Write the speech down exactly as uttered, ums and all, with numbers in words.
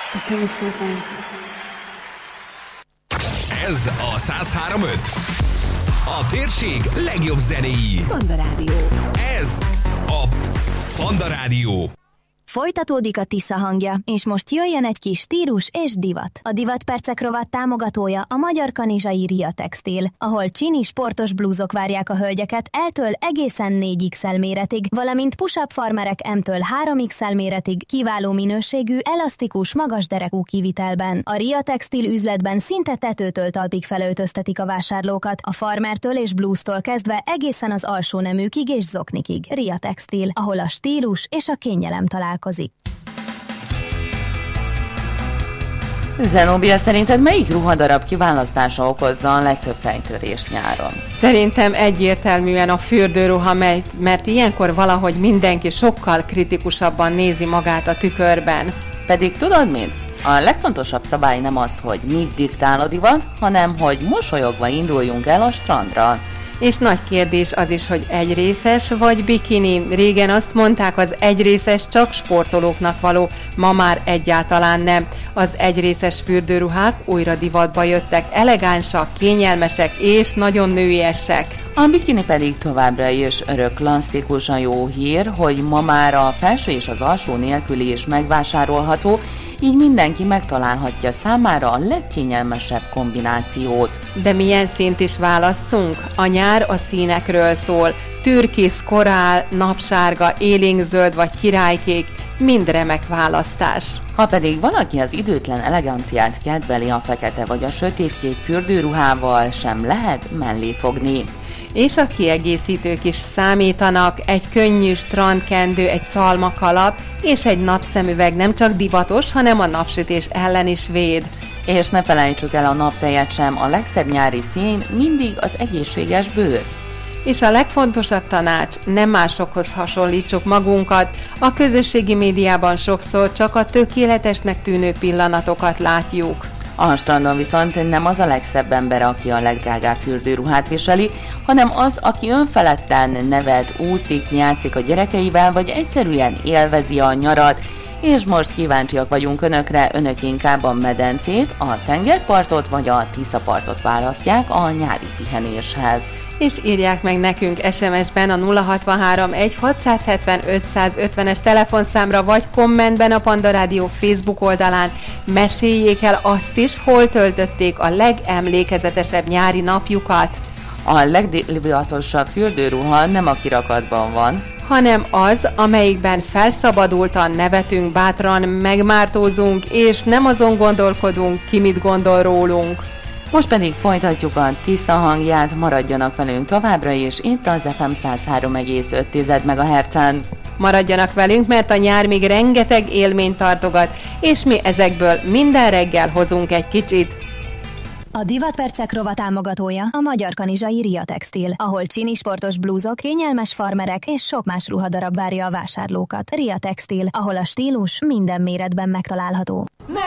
Köszönjük szépen! Ez a száz három pont öt. A térség legjobb zenéi. Panda Rádió. Ez a Panda Rádió. Folytatódik a Tisza hangja, és most jöjjön egy kis stílus és divat. A Divatpercek rovat támogatója a magyar kanizsai Ria Textil, ahol csini sportos blúzok várják a hölgyeket L-től egészen négy iksz el méretig, valamint push-up farmerek M-től három iksz el méretig kiváló minőségű, elasztikus, magas derekú kivitelben. A Ria Textil üzletben szinte tetőtől talpig felöltöztetik a vásárlókat, a farmertől és blúztól kezdve egészen az alsó neműkig és zoknikig. Ria Textil, ahol a stílus és a kényelem találkozik. Zenobia, szerinted melyik ruhadarab kiválasztása okozza a legtöbb fejtörést nyáron? Szerintem egyértelműen a fürdőruha, mert ilyenkor valahogy mindenki sokkal kritikusabban nézi magát a tükörben. Pedig tudod mit? A legfontosabb szabály nem az, hogy mit diktál a divat, hanem hogy mosolyogva induljunk el a strandra. És nagy kérdés az is, hogy egyrészes vagy bikini. Régen azt mondták, az egyrészes csak sportolóknak való, ma már egyáltalán nem. Az egyrészes fürdőruhák újra divatba jöttek, elegánsak, kényelmesek és nagyon nőiesek. A bikini pedig továbbra is örök klasszikusan jó hír, hogy ma már a felső és az alsó nélküli is megvásárolható, így mindenki megtalálhatja számára a legkényelmesebb kombinációt. De milyen színt is válasszunk? A nyár a színekről szól. Türkisz, korál, napsárga, élénkzöld vagy királykék, mind remek választás. Ha pedig valaki az időtlen eleganciát kedveli, a fekete vagy a sötétkék fürdőruhával sem lehet mellé fogni. És a kiegészítők is számítanak, egy könnyű strandkendő, egy szalmakalap és egy napszemüveg nem csak divatos, hanem a napsütés ellen is véd. És ne felejtsük el a naptejet sem, a legszebb nyári szín mindig az egészséges bőr. És a legfontosabb tanács, nem másokhoz hasonlítsuk magunkat, a közösségi médiában sokszor csak a tökéletesnek tűnő pillanatokat látjuk. A strandon viszont nem az a legszebb ember, aki a legdrágább fürdőruhát viseli, hanem az, aki önfeledten nevet, úszik, játszik a gyerekeivel, vagy egyszerűen élvezi a nyarat. És most kíváncsiak vagyunk önökre, önök inkább a medencét, a tengerpartot vagy a Tiszapartot választják a nyári pihenéshez. És írják meg nekünk es em es-ben a nulla hatvanhárom egy hatszázhetven ötszázötvenes telefonszámra, vagy kommentben a Panda Rádió Facebook oldalán. Meséljék el azt is, hol töltötték a legemlékezetesebb nyári napjukat. A legdivatosabb fürdőruha nem a kirakatban van, hanem az, amelyikben felszabadultan nevetünk, bátran megmártózunk, és nem azon gondolkodunk, ki mit gondol rólunk. Most pedig folytatjuk a Tisza hangját, maradjanak velünk továbbra is itt az ef em száz három egész öt megahertzen. Maradjanak velünk, mert a nyár még rengeteg élményt tartogat, és mi ezekből minden reggel hozunk egy kicsit. A Divatpercek rovat támogatója a magyar kanizsai Ria Textil, ahol csini sportos blúzok, kényelmes farmerek és sok más ruhadarab várja a vásárlókat. Ria Textil, ahol a stílus minden méretben megtalálható.